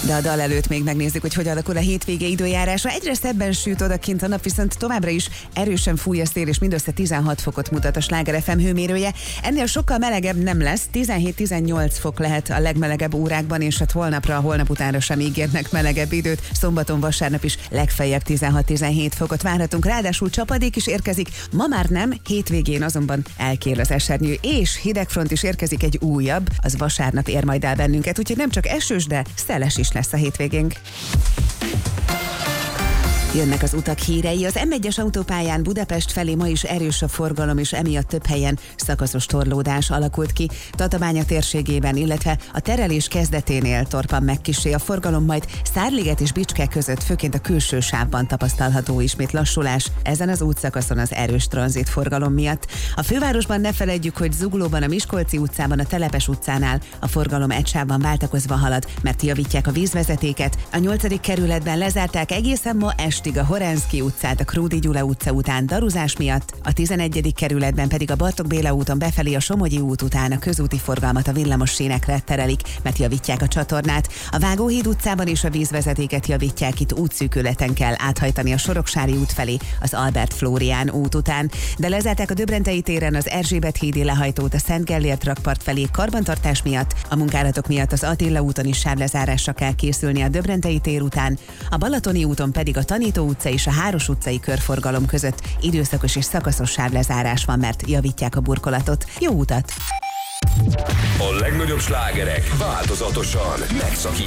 De a dal előtt még megnézzük, hogy hogy alakul a hétvége időjárása. Egyre szebben süt odakint a nap, viszont továbbra is erősen fúj a szél, és mindössze 16 fokot mutat a Sláger FM hőmérője. Ennél sokkal melegebb nem lesz, 17-18 fok lehet a legmelegebb órákban, és hát holnap utánra sem ígérnek melegebb időt. Szombaton, vasárnap is legfeljebb 16-17 fokot várhatunk, ráadásul csapadék is érkezik. Ma már nem, hétvégén azonban elkél az esernyő, és hidegfront is érkezik, egy újabb, az vasárnap ér majd el bennünket, úgyhogy nem csak esős, de szeles is lesz a hétvégénk. Jönnek az utak hírei. Az M1-es autópályán Budapest felé ma is erős a forgalom, és emiatt több helyen szakaszos torlódás alakult ki. Tatabánya térségében, illetve a terelés kezdeténél torpan meg kissé a forgalom, majd Szárliget és Bicske között, főként a külső sávban tapasztalható ismét lassulás. Ezen az útszakaszon az erős tranzitforgalom miatt. A fővárosban ne feledjük, hogy Zuglóban, a Miskolci utcában, a Telepes utcánál a forgalom egy sávban váltakozva halad, mert javítják a vízvezetéket. A 8. kerületben lezárták egészen ma estig a Horenszky utcát a Krúdy Gyula utca után daruzás miatt, a 11. kerületben pedig a Bartók Béla úton befelé a Somogyi út után a közúti forgalmat a villamos sínekre terelik, mert javítják a csatornát. A Vágóhíd utcában is a vízvezetéket javítják, itt útszűkületen kell áthajtani a Soroksári út felé az Albert Flórián út után, de lezárták a Döbrentei téren az Erzsébet hídi lehajtót a Szent Gellért rakpart felé karbantartás miatt, a munkálatok miatt az Attila úton is sávlezárásra kell készülni a Döbrentei tér után, a Balatoni úton pedig a Tanító utca és a Háros utcai körforgalom között időszakos és szakaszos sávlezárás van, mert javítják a burkolatot. Jó utat! A legnagyobb slágerek változatosan megszakítják